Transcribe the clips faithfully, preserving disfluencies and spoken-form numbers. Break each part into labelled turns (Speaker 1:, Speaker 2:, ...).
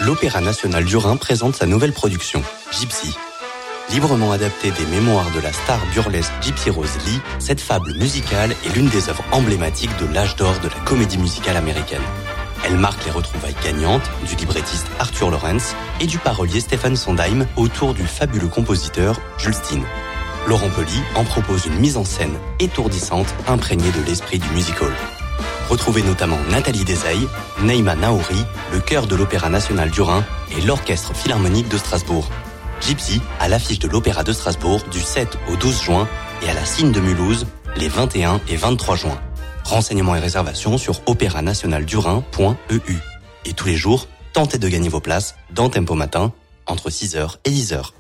Speaker 1: l'Opéra national du Rhin présente sa nouvelle production, Gypsy. Librement adaptée des mémoires de la star burlesque Gypsy Rose Lee, cette fable musicale est l'une des œuvres emblématiques de l'âge d'or de la comédie musicale américaine. Elle marque les retrouvailles gagnantes du librettiste Arthur Lawrence et du parolier Stephen Sondheim autour du fabuleux compositeur Jules Steen. Laurent Poli en propose une mise en scène étourdissante imprégnée de l'esprit du musical. Retrouvez notamment Nathalie Desailles, Neima Naouri, le chœur de l'Opéra national du Rhin et l'Orchestre philharmonique de Strasbourg. Gypsy à l'affiche de l'Opéra de Strasbourg du sept au douze juin et à la Cine de Mulhouse les vingt et un et vingt-trois juin. Renseignements et réservations sur opéra national du rhin point e u. Et tous les jours, tentez de gagner vos places dans Tempo Matin entre six heures et dix heures.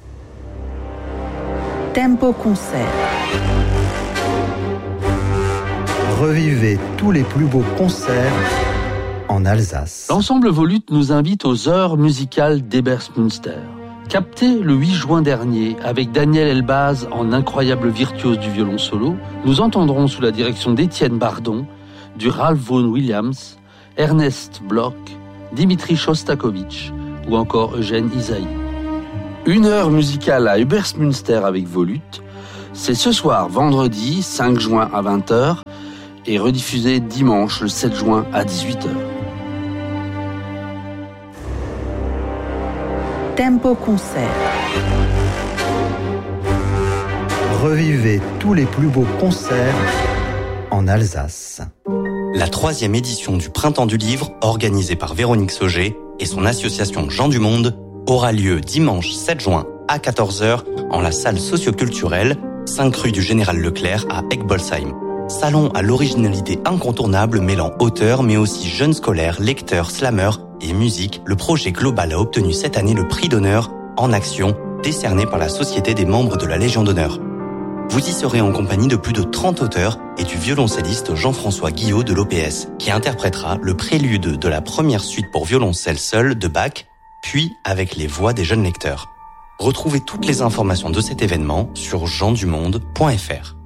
Speaker 2: Tempo Concert.
Speaker 3: Revivez tous les plus beaux concerts en Alsace.
Speaker 4: L'ensemble Volute nous invite aux heures musicales d'Ebersmünster. Capté le huit juin dernier avec Daniel Elbaz en incroyable virtuose du violon solo, nous entendrons sous la direction d'Étienne Bardon, du Ralph Vaughan Williams, Ernest Bloch, Dimitri Shostakovich ou encore Eugène Ysaÿe. Une heure musicale à Ebersmünster avec Volute, c'est ce soir vendredi cinq juin à vingt heures et rediffusé dimanche le sept juin à dix-huit heures.
Speaker 2: Tempo Concert.
Speaker 3: Revivez tous les plus beaux concerts en Alsace.
Speaker 1: La troisième édition du Printemps du Livre, organisée par Véronique Sauger et son association Gens du Monde, aura lieu dimanche sept juin à quatorze heures en la salle socioculturelle cinq rue du Général Leclerc à Egbolsheim. Salon à l'originalité incontournable mêlant auteurs mais aussi jeunes scolaires, lecteurs, slameurs et musique, le projet global a obtenu cette année le prix d'honneur en action décerné par la Société des membres de la Légion d'honneur. Vous y serez en compagnie de plus de trente auteurs et du violoncelliste Jean-François Guillot de l'O P S qui interprétera le prélude de la première suite pour violoncelle seul de Bach, puis avec les voix des jeunes lecteurs. Retrouvez toutes les informations de cet événement sur gens du monde point f r.